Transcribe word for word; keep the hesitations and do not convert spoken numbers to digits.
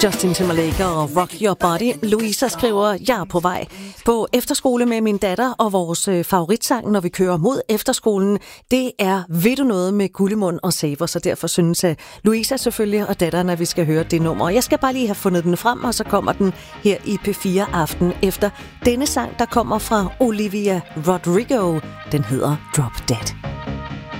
Justin Timberlake og Rock Your Body. Louisa skriver, jeg er på vej på efterskole med min datter, og vores favoritsang, når vi kører mod efterskolen, det er Ved du noget med Gullimund og Saver, så derfor synes jeg, Louisa selvfølgelig og datteren, at vi skal høre det nummer. Jeg skal bare lige have fundet den frem, og så kommer den her i P fire Aften efter denne sang, der kommer fra Olivia Rodrigo. Den hedder Drop Dead.